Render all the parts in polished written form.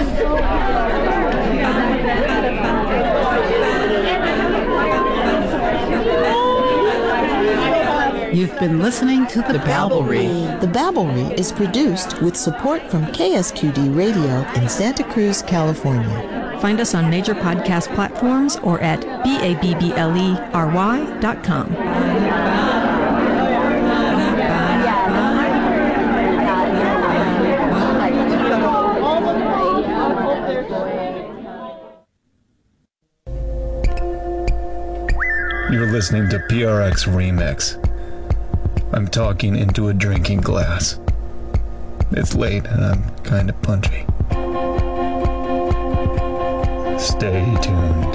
You've been listening to The Babblery. The Babblery is produced with support from KSQD Radio in Santa Cruz, California. Find us on major podcast platforms or at babblery.com. You're listening to PRX Remix. I'm talking into a drinking glass. It's late and I'm kind of punchy. Stay tuned.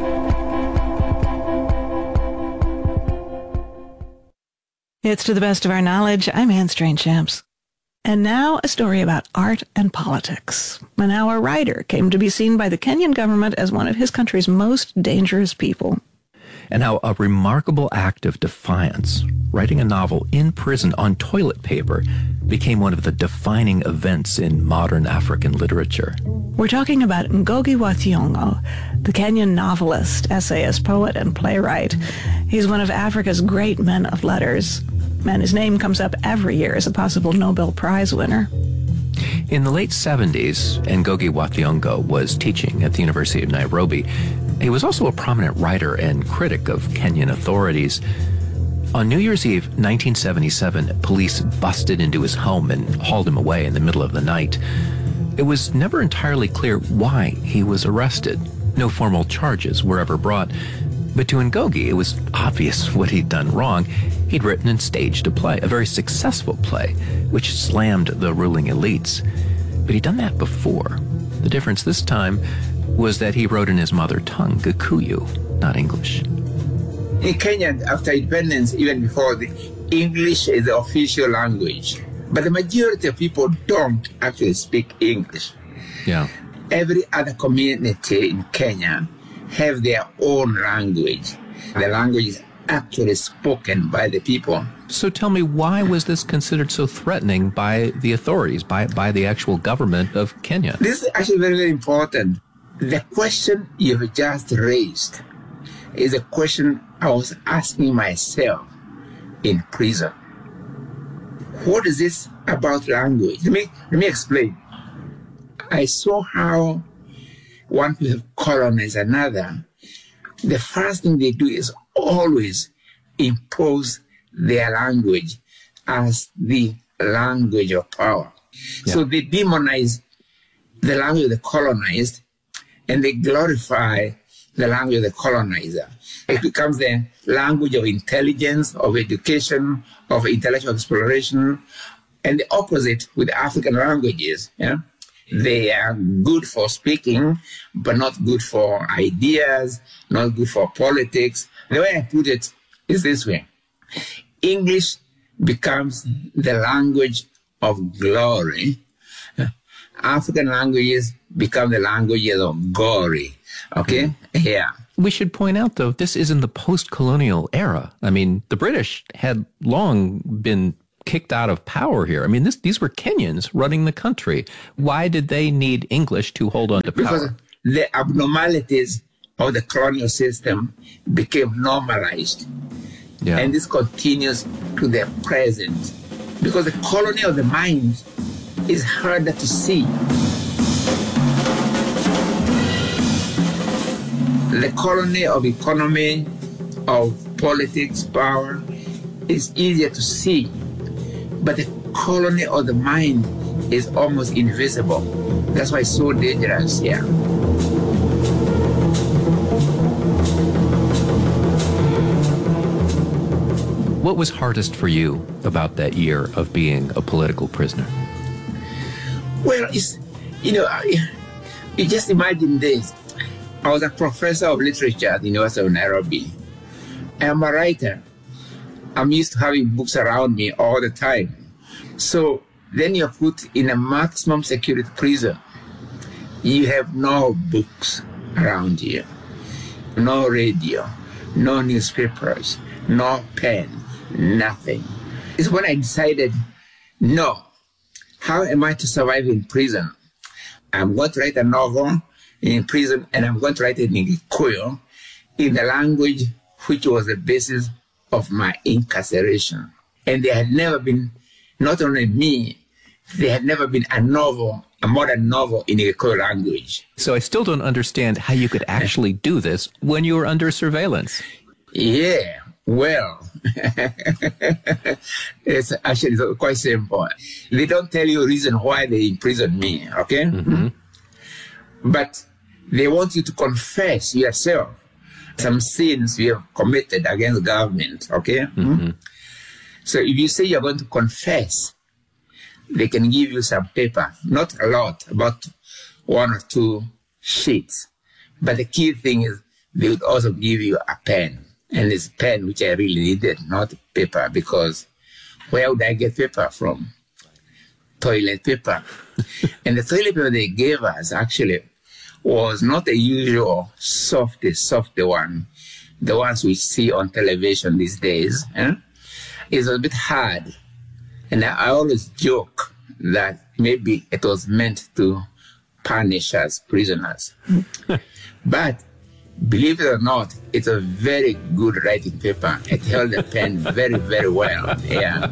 It's To the Best of Our Knowledge. I'm Anne Strange-Champs. And now a story about art and politics, and how a writer came to be seen by the Kenyan government as one of his country's most dangerous people. And how a remarkable act of defiance, writing a novel in prison on toilet paper, became one of the defining events in modern African literature. We're talking about Ngugi wa Thiong'o, the Kenyan novelist, essayist, poet, and playwright. He's one of Africa's great men of letters, and his name comes up every year as a possible Nobel Prize winner. In the late 70s, Ngugi wa Thiong'o was teaching at the University of Nairobi. He was also a prominent writer and critic of Kenyan authorities. On New Year's Eve, 1977, police busted into his home and hauled him away in the middle of the night. It was never entirely clear why he was arrested. No formal charges were ever brought. But to Ngugi, it was obvious what he'd done wrong. He'd written and staged a play, a very successful play, which slammed the ruling elites. But he'd done that before. The difference this time was that he wrote in his mother tongue, Gikuyu, not English. In Kenya, after independence, even before, the English is the official language. But the majority of people don't actually speak English. Yeah. Every other community in Kenya have their own language. The language is actually spoken by the people. So tell me, why was this considered so threatening by the authorities, by the actual government of Kenya? This is actually very, very important. The question you've just raised is a question I was asking myself in prison. What is this about language? Let me explain. I saw how one people have colonized another. The first thing they do is always impose their language as the language of power. Yeah. So they demonize the language of the colonized and they glorify the language of the colonizer. It becomes the language of intelligence, of education, of intellectual exploration, and the opposite with African languages. Yeah? They are good for speaking, but not good for ideas, not good for politics. The way I put it is this way. English becomes the language of glory. African languages become the languages of glory. Okay? Yeah. We should point out, though, this is in the post-colonial era. I mean, the British had long been kicked out of power here. I mean, these were Kenyans running the country. Why did they need English to hold on to power? Because the abnormalities of the colonial system became normalized. Yeah. And this continues to the present. Because the colony of the mind is harder to see. The colony of economy, of politics, power is easier to see. But the colony of the mind is almost invisible. That's why it's so dangerous here. What was hardest for you about that year of being a political prisoner? Well, you just imagine this. I was a professor of literature at the University of Nairobi. I'm a writer. I'm used to having books around me all the time. So then you're put in a maximum security prison. You have no books around you, no radio, no newspapers, no pen, nothing. It's when I decided, no, how am I to survive in prison? I'm going to write a novel in prison, and I'm going to write it in Gikuyu, in the language which was the basis of my incarceration. And there had never been, not only me, there had never been a novel, a modern novel in the Gikuyu language. So I still don't understand how you could actually do this when you were under surveillance. Yeah, well, it's actually quite simple. They don't tell you a reason why they imprisoned me, okay? Mm-hmm. But they want you to confess yourself some sins you have committed against government, okay? Mm-hmm. So if you say you're going to confess, they can give you some paper, not a lot, about 1 or 2 sheets. But the key thing is they would also give you a pen. And it's a pen which I really needed, not paper, because where would I get paper from? Toilet paper. And the toilet paper they gave us actually was not the usual soft one, the ones we see on television these days. Eh? It was a bit hard. And I always joke that maybe it was meant to punish us prisoners. But believe it or not, it's a very good writing paper. It held the pen very, very well. Yeah.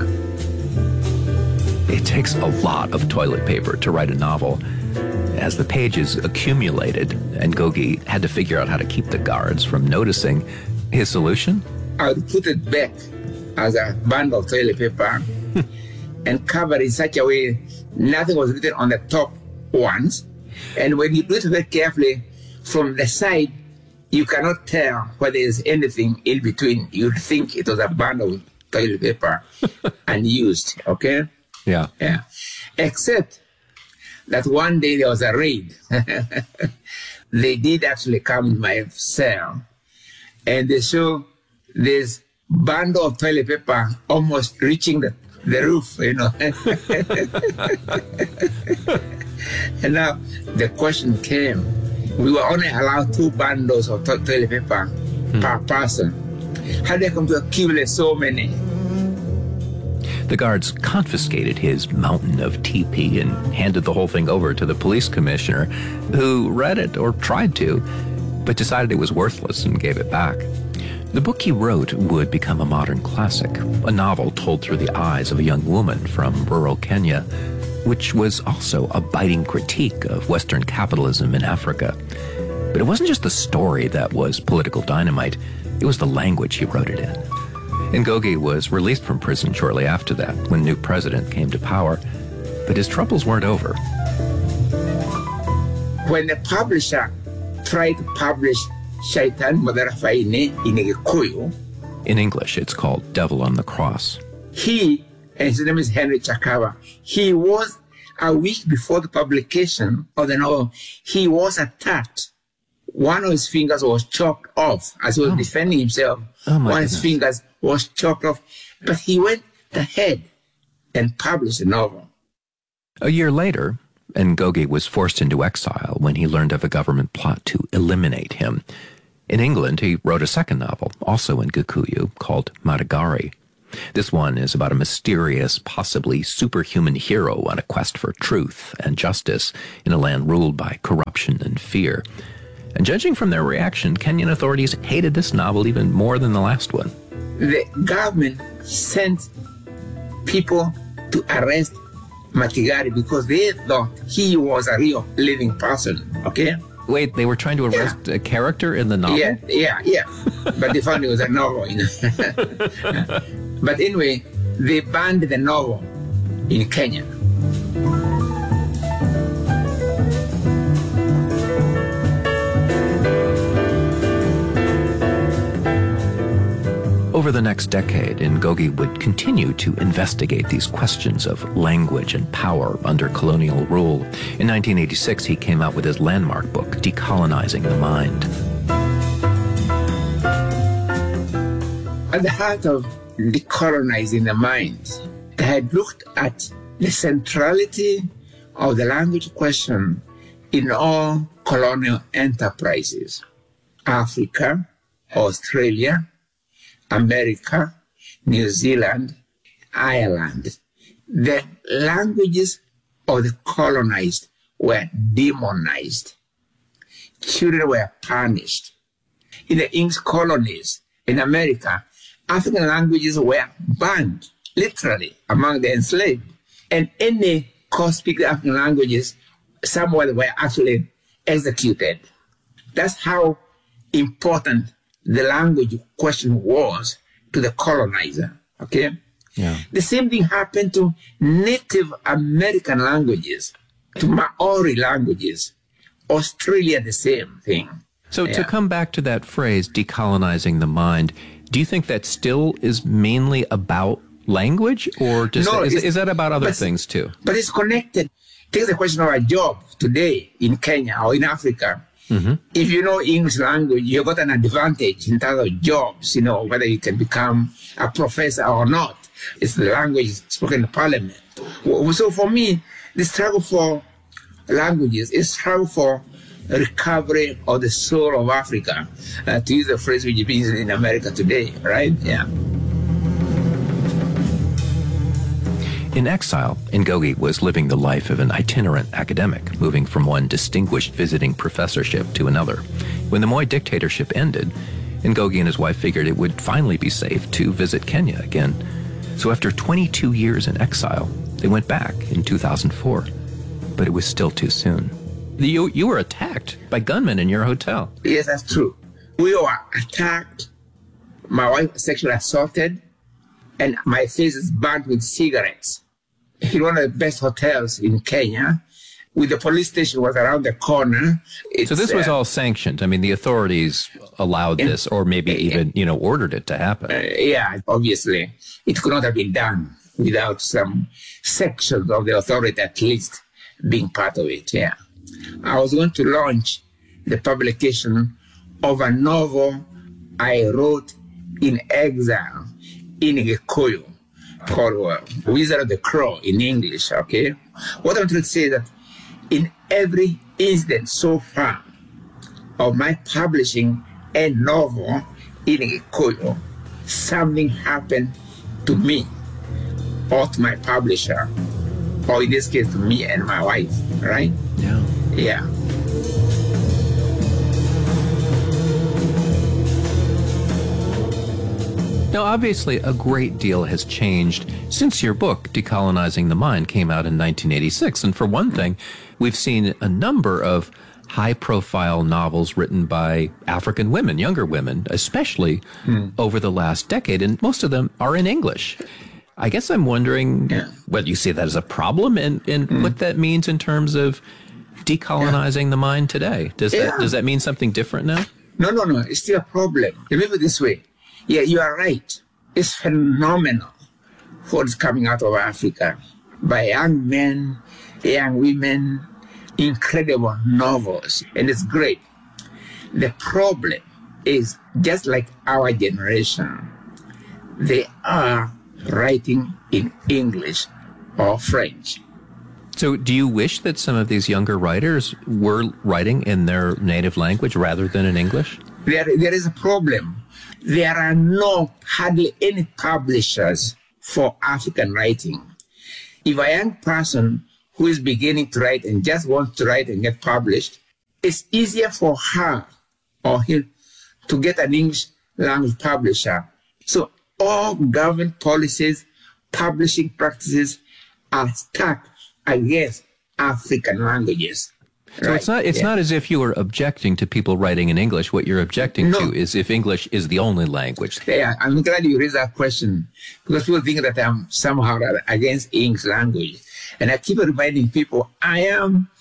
It takes a lot of toilet paper to write a novel. As the pages accumulated, Ngugi had to figure out how to keep the guards from noticing, his solution? I would put it back as a bundle of toilet paper and cover it in such a way nothing was written on the top ones. And when you do it very carefully, from the side, you cannot tell whether there's anything in between. You'd think it was a bundle of toilet paper unused, okay? Yeah. Except that one day there was a raid. They did actually come to my cell, and they show this bundle of toilet paper almost reaching the roof, you know. And now the question came, we were only allowed 2 bundles of toilet paper per person. How did they come to accumulate so many? The guards confiscated his mountain of TP and handed the whole thing over to the police commissioner, who read it, or tried to, but decided it was worthless and gave it back. The book he wrote would become a modern classic, a novel told through the eyes of a young woman from rural Kenya, which was also a biting critique of Western capitalism in Africa. But it wasn't just the story that was political dynamite, it was the language he wrote it in. Ngugi was released from prison shortly after that, when a new president came to power, but his troubles weren't over. When the publisher tried to publish Shaitan Madarafaine in Gikuyu, in English, it's called Devil on the Cross. He, and his name is Henry Chakava, he was, a week before the publication of the novel, he was attacked. One of his fingers was chopped off as he was defending himself. One of his fingers was chopped off. But he went ahead and published the novel. A year later, Ngugi was forced into exile when he learned of a government plot to eliminate him. In England, he wrote a second novel, also in Gikuyu, called Maragari. This one is about a mysterious, possibly superhuman hero on a quest for truth and justice in a land ruled by corruption and fear. And judging from their reaction, Kenyan authorities hated this novel even more than the last one. The government sent people to arrest Matigari because they thought he was a real living person, okay? Wait, they were trying to arrest a character in the novel? Yeah. But they found it was a novel, you know. But anyway, they banned the novel in Kenya. Over the next decade, Ngugi would continue to investigate these questions of language and power under colonial rule. In 1986, he came out with his landmark book, Decolonizing the Mind. At the heart of Decolonizing the Mind, I had looked at the centrality of the language question in all colonial enterprises. Africa, Australia, America, New Zealand, Ireland. The languages of the colonized were demonized. Children were punished. In the English colonies in America, African languages were banned, literally, among the enslaved. And any co-speaking African languages, somewhere were actually executed. That's how important the language question was to the colonizer, okay? Yeah. The same thing happened to Native American languages, to Maori languages. Australia, the same thing. So to come back to that phrase, decolonizing the mind, do you think that still is mainly about language, or is that about other things too? But it's connected. Take the question of a job today in Kenya or in Africa. Mm-hmm. If you know English language, you've got an advantage in terms of jobs, whether you can become a professor or not. It's the language spoken in parliament. So for me, the struggle for languages is struggle for recovery of the soul of Africa, to use the phrase which is used in America today, right? Yeah. In exile, Ngugi was living the life of an itinerant academic, moving from one distinguished visiting professorship to another. When the Moi dictatorship ended, Ngugi and his wife figured it would finally be safe to visit Kenya again. So after 22 years in exile, they went back in 2004. But it was still too soon. You were attacked by gunmen in your hotel. Yes, that's true. We were attacked. My wife was sexually assaulted, and my face is burnt with cigarettes. In one of the best hotels in Kenya, with the police station was around the corner. So this was all sanctioned. I mean, the authorities allowed this, or maybe even, ordered it to happen. Yeah, obviously. It could not have been done without some sections of the authority at least being part of it, yeah. I was going to launch the publication of a novel I wrote in exile in Gikuyu called Wizard of the Crow in English, okay? What I'm trying to say is that in every incident so far of my publishing a novel in Gikuyu, something happened to me or to my publisher, or in this case to me and my wife, right? Yeah. Yeah. Now, obviously, a great deal has changed since your book, Decolonizing the Mind, came out in 1986. And for one thing, we've seen a number of high-profile novels written by African women, younger women, especially over the last decade, and most of them are in English. I guess I'm wondering whether you see that as a problem and what that means in terms of decolonizing the mind today. Does that mean something different now? No. It's still a problem. Remember this way. Yeah, you are right. It's phenomenal what's coming out of Africa by young men, young women, incredible novels, and it's great. The problem is just like our generation, they are writing in English or French. So do you wish that some of these younger writers were writing in their native language rather than in English? There is a problem. There are hardly any publishers for African writing. If a young person who is beginning to write and just wants to write and get published, it's easier for her or him to get an English language publisher. So all government policies, publishing practices are stuck against African languages. So right? it's not as if you were objecting to people writing in English. What you're objecting to is if English is the only language. Yeah, I'm glad you raised that question, because people think that I'm somehow against English language. And I keep reminding people, I am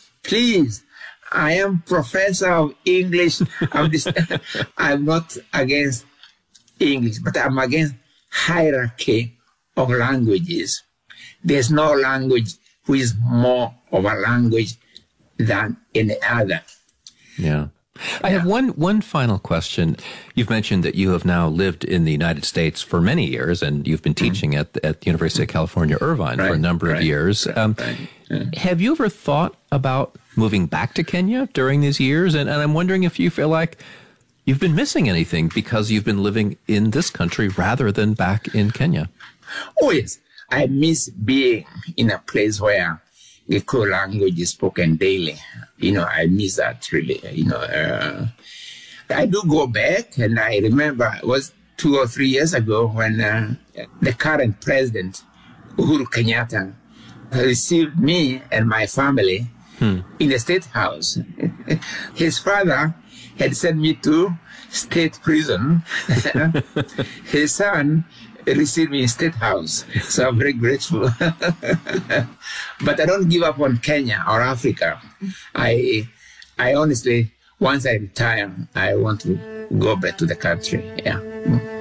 professor of English. I'm not against English, but I'm against hierarchy of languages. There's no language which is more of a language than any other. Yeah. I have one final question. You've mentioned that you have now lived in the United States for many years, and you've been teaching at the University of California, Irvine for a number of years. Have you ever thought about moving back to Kenya during these years? And I'm wondering if you feel like you've been missing anything because you've been living in this country rather than back in Kenya. Oh, yes. I miss being in a place where Gikuyu language is spoken daily. I miss that really. I do go back, and I remember it was 2 or 3 years ago when the current president, Uhuru Kenyatta, received me and my family in the State House. His father had sent me to state prison. His son received me in State House. So I'm very grateful. But I don't give up on Kenya or Africa. I honestly, once I retire, I want to go back to the country. Yeah.